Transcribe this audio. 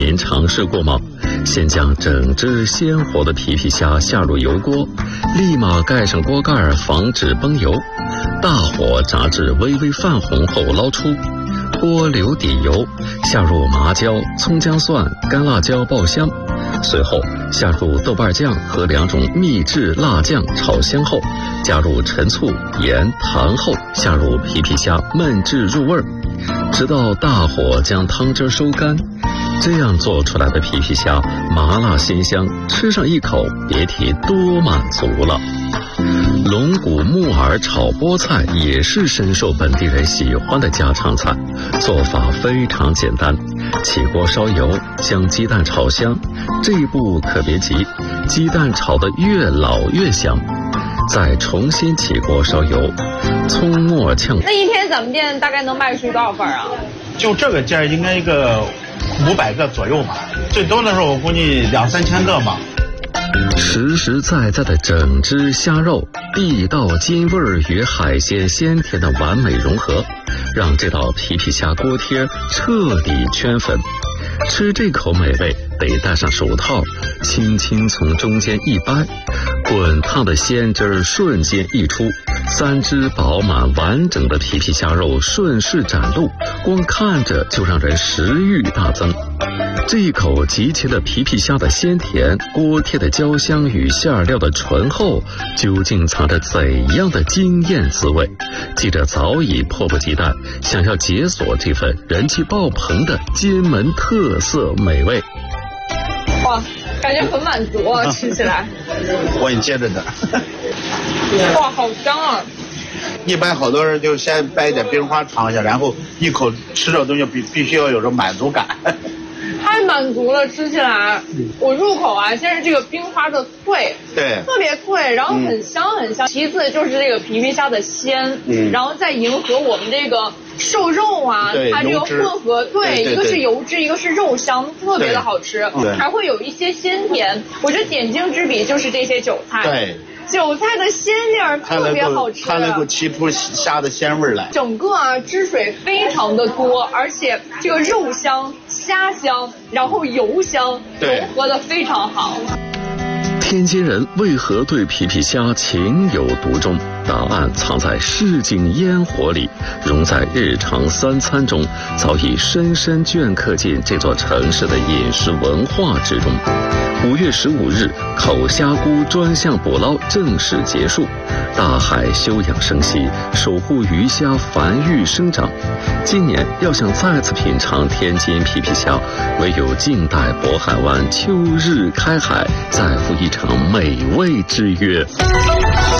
您尝试过吗？先将整只鲜活的皮皮虾下入油锅，立马盖上锅盖，防止崩油。大火炸至微微泛红后捞出，锅留底油，下入麻椒、葱姜蒜、干辣椒爆香。随后下入豆瓣酱和2种秘制辣酱炒香后，加入陈醋、盐、糖后，下入皮皮虾焖至入味，直到大火将汤汁收干。这样做出来的皮皮虾麻辣鲜香，吃上一口别提多满足了。龙骨木耳炒菠菜也是深受本地人喜欢的家常菜，做法非常简单，起锅烧油，将鸡蛋炒香，这一步可别急，鸡蛋炒得越老越香，再重新起锅烧油，葱末炝。 那一天咱们店大概能卖出多少份啊？ 就这个价应该一个500个左右吧，最多的时候我估计2-3千个吧。 实实在在的整只虾肉，地道筋味与海鲜鲜甜的完美融合，让这道皮皮虾锅贴彻底圈粉。吃这口美味得戴上手套，轻轻从中间一掰，滚烫的鲜汁瞬间溢出，3只饱满完整的皮皮虾肉顺势展露，光看着就让人食欲大增。这一口集齐了皮皮虾的鲜甜、锅贴的焦香与馅料的醇厚，究竟藏着怎样的惊艳滋味？记者早已迫不及待，想要解锁这份人气爆棚的金门特色美味。 哇，感觉很满足啊，吃起来。 我给你接着的。 哇，好香啊！ 一般好多人就先掰一点冰花尝一下，然后一口吃这东西必须要有种满足感。 太满足了，吃起来，我入口啊，先是这个冰花的脆， 对， 特别脆，然后很香很香。其次就是这个皮皮虾的鲜，然后再迎合我们这个瘦肉啊，它这个混合，对，一个是油脂，一个是肉香，特别的好吃，还会有一些鲜甜。我觉得点睛之笔就是这些韭菜， 对。 韭菜的鲜味儿特别好吃， 它能够提出虾的鲜味来。 整个啊汁水非常的多，而且这个肉香、虾香，然后油香融合的非常好。 天津人为何对皮皮虾情有独钟？答案藏在市井烟火里，融在日常3餐中，早已深深镌刻进这座城市的饮食文化之中。5月15日，口虾菇专项捕捞正式结束，大海休养生息，守护鱼虾繁育生长。今年要想再次品尝天津皮皮虾，唯有静待渤海湾秋日开海，再赴一场美味之约。